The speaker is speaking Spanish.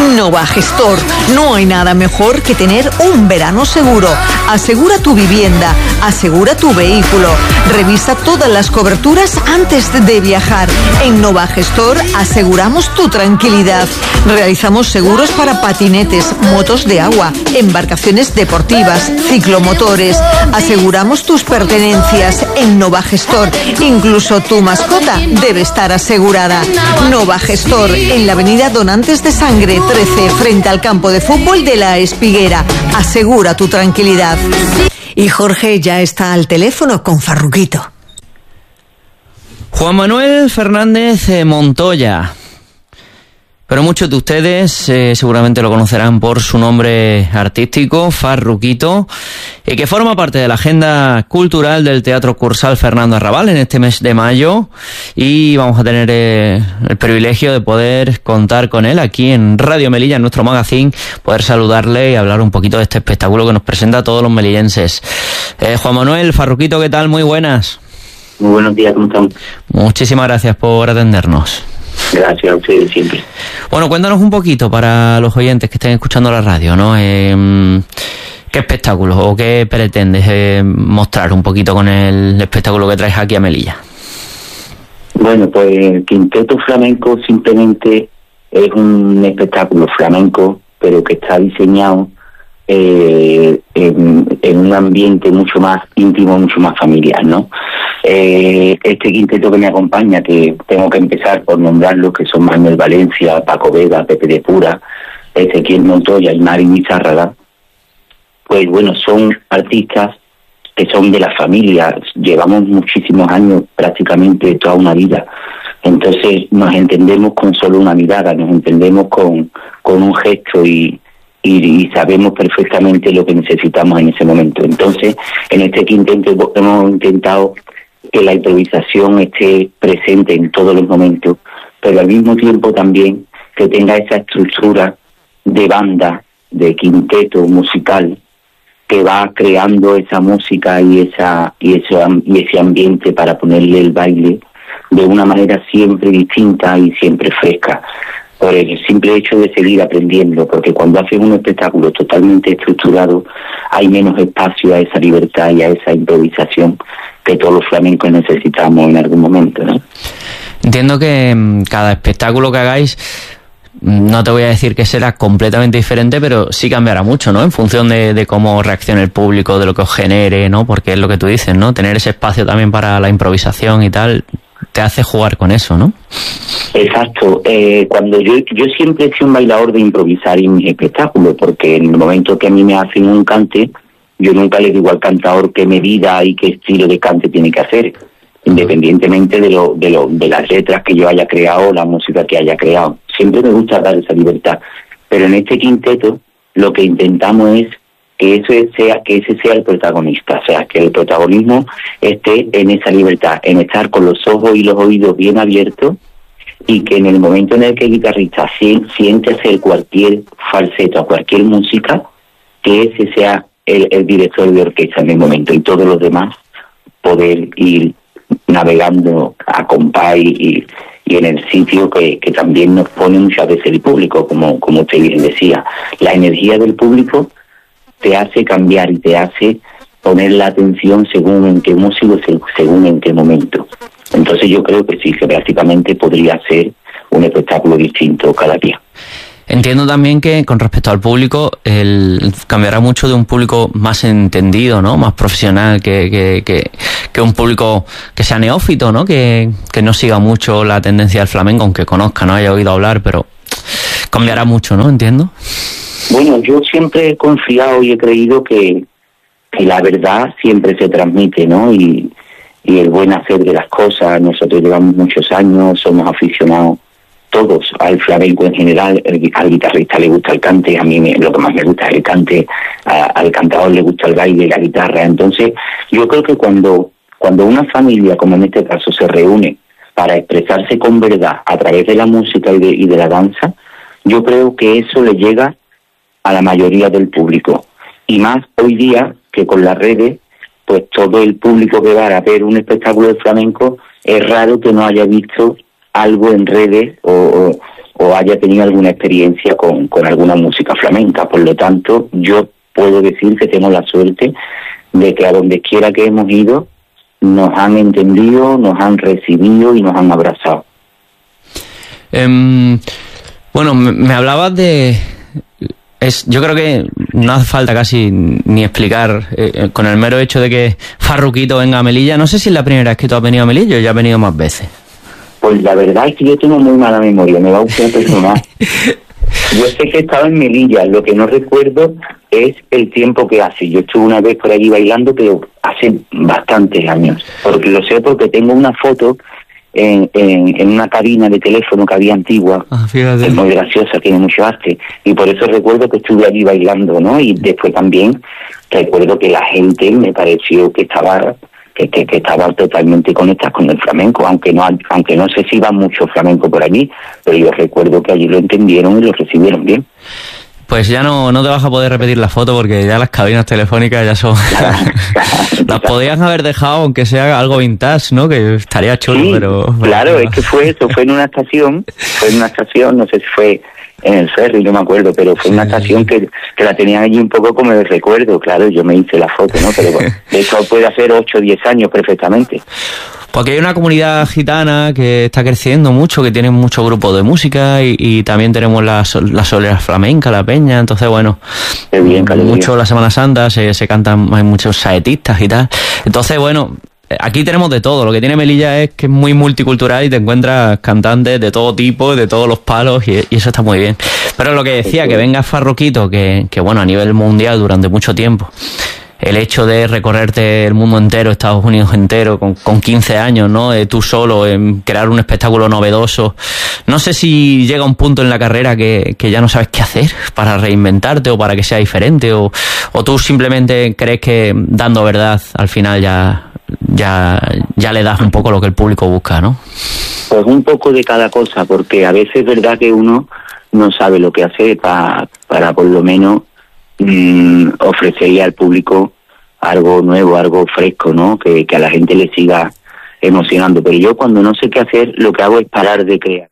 Nova Gestor. No hay nada mejor que tener un verano seguro. Asegura tu vivienda, asegura tu vehículo. Revisa todas las coberturas antes de viajar. En Nova Gestor aseguramos tu tranquilidad. Realizamos seguros para patinetes, motos de agua, embarcaciones deportivas, ciclomotores. Aseguramos tus pertenencias en Nova Gestor. Incluso tu mascota debe estar asegurada. Nova Gestor, en la avenida Donantes de Sangre 13, frente al campo de fútbol de La Espiguera. Asegura tu tranquilidad. Y Jorge ya está al teléfono con Farruquito. Juan Manuel Fernández Montoya. Pero muchos de ustedes seguramente lo conocerán por su nombre artístico, Farruquito, que forma parte de la agenda cultural del Teatro Cursal Fernando Arrabal en este mes de mayo, y vamos a tener el privilegio de poder contar con él aquí en Radio Melilla, en nuestro magazine, poder saludarle y hablar un poquito de este espectáculo que nos presenta a todos los melillenses. Juan Manuel, Farruquito, ¿qué tal? Muy buenas. Muy buenos días, ¿cómo están? Muchísimas gracias por atendernos. Gracias a ustedes siempre. Bueno, cuéntanos un poquito para los oyentes que estén escuchando la radio, ¿no? ¿Qué espectáculo o qué pretendes mostrar un poquito con el espectáculo que traes aquí a Melilla? Bueno, pues el Quinteto Flamenco simplemente es un espectáculo flamenco, pero que está diseñado en un ambiente mucho más íntimo, mucho más familiar, ¿no? Este quinteto que me acompaña, que tengo que empezar por nombrarlos, que son Manuel Valencia, Paco Vega, Pepe de Pura, Ezequiel Montoya y Mari Bizárraga, pues bueno, son artistas que son de la familia, llevamos muchísimos años, prácticamente toda una vida, entonces nos entendemos con solo una mirada, nos entendemos con un gesto y sabemos perfectamente lo que necesitamos en ese momento. Entonces, en este quinteto hemos intentado que la improvisación esté presente en todos los momentos, pero al mismo tiempo también que tenga esa estructura de banda, de quinteto musical, que va creando esa música y ese ambiente para ponerle el baile de una manera siempre distinta y siempre fresca, por el simple hecho de seguir aprendiendo, porque cuando haces un espectáculo totalmente estructurado hay menos espacio a esa libertad y a esa improvisación que todos los flamencos necesitamos en algún momento, ¿no? Entiendo que cada espectáculo que hagáis, no te voy a decir que será completamente diferente, pero sí cambiará mucho, ¿no? En función de cómo reaccione el público, de lo que os genere, ¿no? Porque es lo que tú dices, ¿no? Tener ese espacio también para la improvisación y tal, te hace jugar con eso, ¿no? Exacto. Cuando yo siempre he sido un bailador de improvisar en mis espectáculos, porque en el momento que a mí me hacen un cante, yo nunca le digo al cantador qué medida y qué estilo de cante tiene que hacer, independientemente de las letras que yo haya creado o la música que haya creado. Siempre me gusta dar esa libertad, pero en este quinteto lo que intentamos es que ese sea el protagonista, o sea, que el protagonismo esté en esa libertad, en estar con los ojos y los oídos bien abiertos, y que en el momento en el que el guitarrista siente hacer cualquier falseto o cualquier música, que ese sea el director de orquesta en el momento, y todos los demás poder ir navegando a compás y en el sitio que también nos pone muchas veces el público, como usted bien decía. La energía del público te hace cambiar y te hace poner la atención según en qué músico, según en qué momento. Entonces yo creo que sí, que prácticamente podría ser un espectáculo distinto cada día. Entiendo también que con respecto al público, cambiará mucho de un público más entendido, ¿no? Más profesional, que un público que sea neófito, ¿no? Que no siga mucho la tendencia del flamenco, aunque conozca, no haya oído hablar, pero cambiará mucho, ¿no? Entiendo. Bueno, yo siempre he confiado y he creído que la verdad siempre se transmite, ¿no? Y el buen hacer de las cosas. Nosotros llevamos muchos años, somos aficionados todos al flamenco en general. Al guitarrista le gusta el cante, a mí lo que más me gusta es el cante, al cantador le gusta el baile y la guitarra. Entonces yo creo que cuando una familia, como en este caso, se reúne para expresarse con verdad a través de la música y de la danza, yo creo que eso le llega a la mayoría del público. Y más hoy día que con las redes, pues todo el público que va a ver un espectáculo de flamenco es raro que no haya visto algo en redes o o haya tenido alguna experiencia con alguna música flamenca. Por lo tanto, yo puedo decir que tengo la suerte de que a donde quiera que hemos ido nos han entendido, nos han recibido y nos han abrazado. Bueno, me hablabas de... yo creo que no hace falta casi ni explicar, con el mero hecho de que Farruquito venga a Melilla. No sé si es la primera vez que tú has venido a Melilla o ya has venido más veces. Pues la verdad es que yo tengo muy mala memoria, me va usted a perdonar. Yo sé que estaba en Melilla, lo que no recuerdo es el tiempo que hace. Yo estuve una vez por allí bailando, pero hace bastantes años. Porque lo sé porque tengo una foto en una cabina de teléfono que había antigua, es muy graciosa, tiene mucho arte, y por eso recuerdo que estuve allí bailando, ¿no? Y después también recuerdo que la gente me pareció que estaba totalmente conectada con el flamenco, aunque no sé si iba mucho flamenco por allí, pero yo recuerdo que allí lo entendieron y lo recibieron bien. Pues ya no te vas a poder repetir la foto porque ya las cabinas telefónicas ya son... Las podías haber dejado, aunque sea algo vintage, ¿no? Que estaría chulo, sí, pero... Claro, es que fue en una estación, no sé si fue en el ferry, no me acuerdo, pero fue una estación que la tenían allí un poco como de recuerdo. Claro, yo me hice la foto, ¿no? Pero bueno, de hecho puede hacer 8 o 10 años perfectamente. Porque hay una comunidad gitana que está creciendo mucho, que tiene muchos grupos de música y también tenemos la solera flamenca, la peña. Entonces, bueno, mucho la Semana Santa, se cantan, hay muchos saetistas y tal. Entonces, bueno, aquí tenemos de todo. Lo que tiene Melilla es que es muy multicultural y te encuentras cantantes de todo tipo, de todos los palos y eso está muy bien. Pero lo que decía, que venga Farruquito, que bueno, a nivel mundial durante mucho tiempo, el hecho de recorrerte el mundo entero, Estados Unidos entero, con 15 años, ¿no? Tú solo, en crear un espectáculo novedoso. No sé si llega un punto en la carrera que ya no sabes qué hacer para reinventarte o para que sea diferente, o tú simplemente crees que dando verdad al final ya le das un poco lo que el público busca, ¿no? Pues un poco de cada cosa, porque a veces es verdad que uno no sabe lo que hacer para por lo menos ofrecería al público algo nuevo, algo fresco, ¿no? Que a la gente le siga emocionando. Pero yo cuando no sé qué hacer, lo que hago es parar de crear.